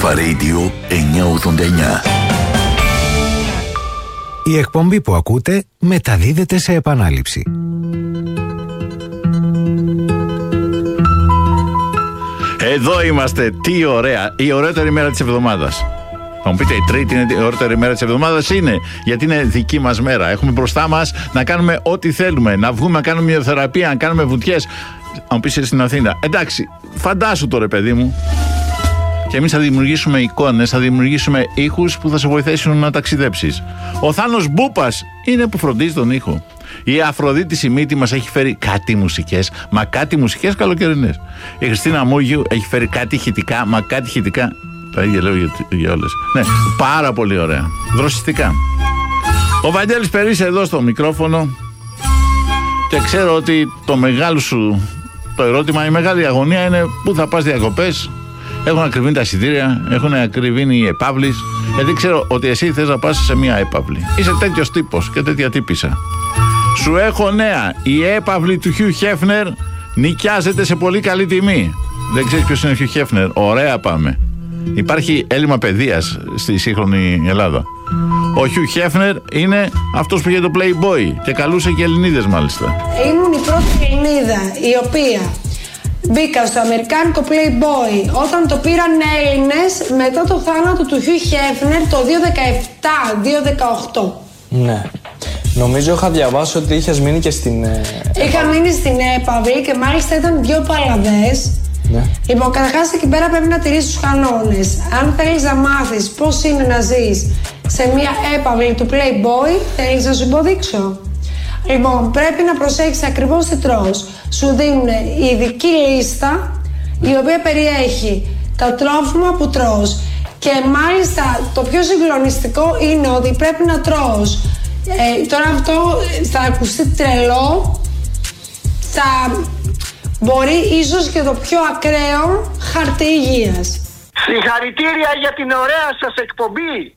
Αλφα Radio 989. Η εκπομπή που ακούτε μεταδίδεται σε επανάληψη. Εδώ είμαστε, τι ωραία. Η ωραιότερη μέρα της εβδομάδας. Θα μου πείτε, η Τρίτη είναι η ωραιότερη μέρα της εβδομάδας. Είναι, γιατί είναι δική μας μέρα. Έχουμε μπροστά μας να κάνουμε ό,τι θέλουμε. Να βγούμε, να κάνουμε μυοθεραπεία, να κάνουμε βουτιές. Αν μου πεις στην Αθήνα. Εντάξει, φαντάσου τώρα, παιδί μου. Και εμείς θα δημιουργήσουμε εικόνες, θα δημιουργήσουμε ήχους που θα σε βοηθήσουν να ταξιδέψεις. Ο Θάνος Μπούπας είναι που φροντίζει τον ήχο. Η Αφροδίτη η μύτη μας έχει φέρει κάτι μουσικές, μα κάτι μουσικές καλοκαιρινές. Η Χριστίνα Μούγιου έχει φέρει κάτι ηχητικά, μα κάτι ηχητικά. Τα ίδια λέω για όλες. Ναι, πάρα πολύ ωραία. Δροσιστικά. Ο Βαγγέλης Περής εδώ στο μικρόφωνο. Και ξέρω ότι το μεγάλο σου το ερώτημα, η μεγάλη αγωνία είναι πού θα πας διακοπές. Έχουν ακριβήνει τα εισιτήρια, έχουν ακριβήνει οι επαύλεις. Γιατί ξέρω ότι εσύ θες να πας σε μια έπαυλη. Είσαι τέτοιος τύπος και τέτοια τύπησα. Σου έχω νέα. Η έπαυλη του Χιου Χέφνερ νοικιάζεται σε πολύ καλή τιμή. Δεν ξέρεις ποιος είναι ο Χιου Χέφνερ. Ωραία, πάμε. Υπάρχει έλλειμμα παιδείας στη σύγχρονη Ελλάδα. Ο Χιου Χέφνερ είναι αυτός που είχε το Playboy και καλούσε και Ελληνίδες μάλιστα. Ήμουν η πρώτη Ελληνίδα η οποία μπήκα στο αμερικάνικο Playboy όταν το πήραν Έλληνες μετά το θάνατο του Χιου Χέφνερ το 2017-2018. Ναι. Νομίζω είχα διαβάσει ότι είχες μείνει και στην... Είχα μείνει στην έπαυλη και μάλιστα ήταν 2 παλαβές. Ναι. Λοιπόν, καταρχάς εκεί πέρα πρέπει να τηρήσεις τους κανόνες. Αν θέλεις να μάθεις πώς είναι να ζεις σε μια έπαυλη του Playboy, θέλεις να σου υποδείξω. Λοιπόν, πρέπει να προσέχεις ακριβώς τι τρως. Σου δίνουν ειδική λίστα η οποία περιέχει τα τρόφιμα που τρως. Και μάλιστα το πιο συγκλονιστικό είναι ότι πρέπει να τρως. Τώρα αυτό θα ακουστεί τρελό, θα μπορεί ίσως και το πιο ακραίο χαρτί υγείας. Συγχαρητήρια για την ωραία σας εκπομπή.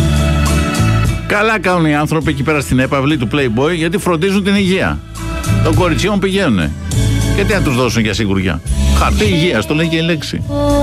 Καλά κάνουν οι άνθρωποι εκεί πέρα στην έπαυλη του Playboy, γιατί φροντίζουν την υγεία των κοριτσιών πηγαίνουνε. Και τι να τους δώσουν για σιγουριά. Χαρτί υγείας, το λέει και η λέξη.